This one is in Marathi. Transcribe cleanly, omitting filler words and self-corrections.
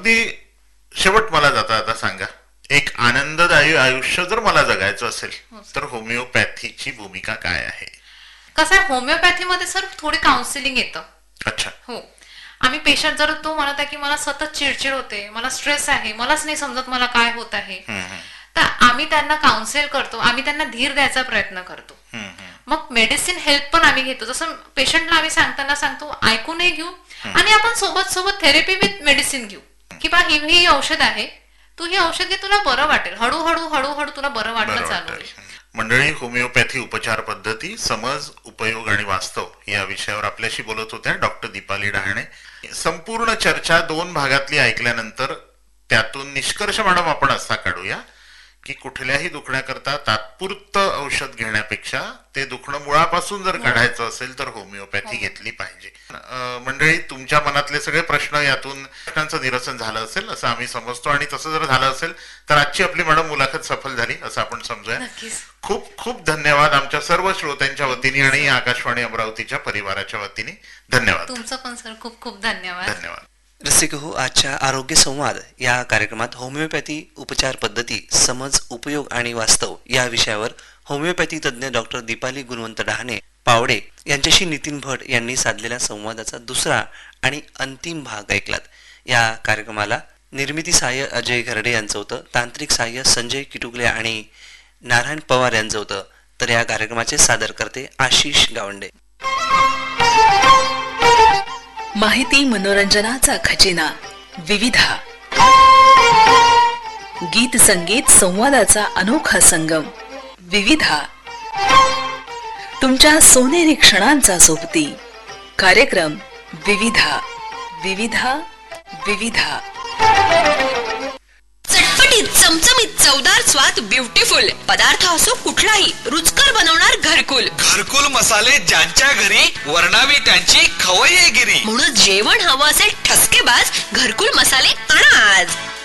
अगदी शेवट मला जाता सांगा, एक आनंददायी आयुष्य जर मला जगायचं असेल तर होमिओपॅथीची भूमिका काय आहे? कसं आहे, होमिओपॅथीमध्ये सर थोडी काउन्सिलिंग येतं. अच्छा. हो, आम्ही पेशंट जर तो म्हणत आहे की मला सतत चिडचिड होते, मला स्ट्रेस आहे, मलाच नाही समजत मला काय होत आहे, तर आम्ही त्यांना काउन्सिल करतो, आम्ही त्यांना धीर द्यायचा प्रयत्न करतो. मग मेडिसिन हेल्प पण आम्ही घेतो. जसं पेशंटला आम्ही सांगतो ऐकूनही घेऊ आणि आपण सोबत सोबत थेरपी विथ मेडिसिन घेऊ की बा ही औषध आहे, तू ही औषध घे, तुला बरं वाटेल, हळूहळू तुला बरं वाटणं चालू होईल. मंडळी, होमिओपॅथी उपचार पद्धती, समज, उपयोग आणि वास्तव या विषयावर आपल्याशी बोलत होत्या डॉक्टर दीपाली डहाणे. संपूर्ण चर्चा 2 भागातली ऐकल्यानंतर त्यातून निष्कर्ष मॅडम आपण असा काढूया की कुठल्याही दुखण्याकरता तात्पुरतं औषध घेण्यापेक्षा ते दुखणं मुळापासून जर काढायचं असेल तर होमिओपॅथी घेतली पाहिजे. मंडळी, तुमच्या मनातले सगळे प्रश्न यातून प्रश्नांचं निरसन झालं असेल असं आम्ही समजतो आणि तसं जर झालं असेल तर आजची आपली मॅडम मुलाखत सफल झाली असं आपण समजूया. खूप खूप धन्यवाद आमच्या सर्व श्रोत्यांच्या वतीने आणि आकाशवाणी अमरावतीच्या परिवाराच्या वतीने. धन्यवाद. तुमचं पण सर खूप खूप धन्यवाद. धन्यवाद. रसिक हो, आजच्या आरोग्य संवाद या कार्यक्रमात होमिओपॅथी उपचार पद्धती, समज, उपयोग आणि वास्तव या विषयावर होमिओपॅथी तज्ज्ञ डॉक्टर दीपाली गुणवंत डहाणे पावडे यांच्याशी नितीन भट यांनी साधलेल्या संवादाचा दुसरा आणि अंतिम भाग ऐकलात. या कार्यक्रमाला निर्मिती सहाय्य अजय घरडे यांचं होतं, तांत्रिक सहाय्य संजय किटुगले आणि नारायण पवार यांचं होतं. तर या कार्यक्रमाचे सादरकर्ते आशिष गावंडे. माहिती मनोरंजनाचा खजिना विविधा, गीत संगीत संवादाचा अनोखा संगम विविधा, तुमच्या सोनेरी क्षणांचा सोबती कार्यक्रम विविधा. विविधा विविधा, चटपटीत, चमचमीत, चवदार स्वाद, ब्युटिफुल पदार्थ असो कुठलाही, रुचकर बनवणार घरकुल. घरकुल मसाले ज्यांच्या घरी, वर्णावी त्यांची खवय्येगिरी. म्हणून जेवण हवं असेल ठसकेबाज, घरकुल मसाले आणा आज.